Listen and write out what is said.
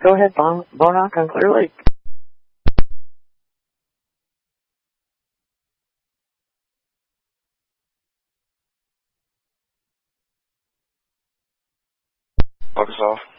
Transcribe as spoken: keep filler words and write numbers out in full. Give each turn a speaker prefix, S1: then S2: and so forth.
S1: Go ahead, Bon- Bonock on Clear Lake.
S2: Focus off.